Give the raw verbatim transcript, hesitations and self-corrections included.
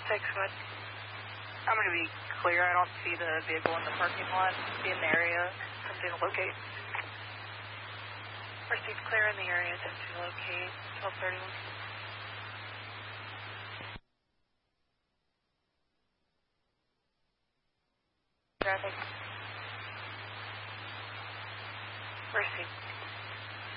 Six foot. I'm going to be clear. I don't see the vehicle in the parking lot. Be in the area. Something to locate. Proceed clear in the area. Something to locate. twelve thirty-one. Traffic. Proceed.